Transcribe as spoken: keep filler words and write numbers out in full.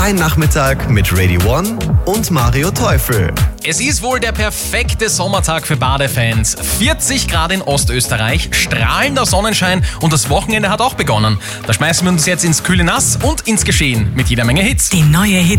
Dein Nachmittag mit Radio One und Mario Teufel. Es ist wohl der perfekte Sommertag für Badefans. vierzig Grad in Ostösterreich, strahlender Sonnenschein und das Wochenende hat auch begonnen. Da schmeißen wir uns jetzt ins kühle Nass und ins Geschehen mit jeder Menge Hits. Die neue Hit